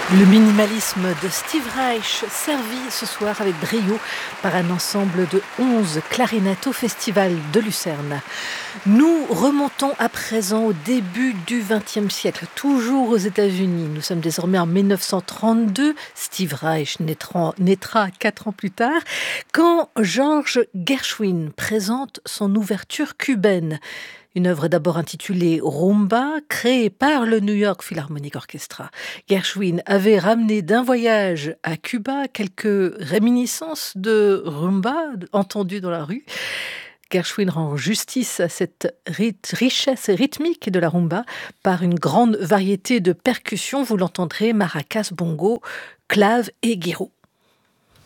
Le minimalisme de Steve Reich, servi ce soir avec brio par un ensemble de 11 clarinettes au Festival de Lucerne. Nous remontons à présent au début du XXe siècle, toujours aux États-Unis. Nous sommes désormais en 1932. Steve Reich naîtra 4 ans plus tard, quand George Gershwin présente son ouverture cubaine. Une œuvre d'abord intitulée Rumba, créée par le New York Philharmonic Orchestra. Gershwin avait ramené d'un voyage à Cuba quelques réminiscences de rumba entendues dans la rue. Gershwin rend justice à cette richesse rythmique de la rumba par une grande variété de percussions. Vous l'entendrez, maracas, bongo, clave et guiro.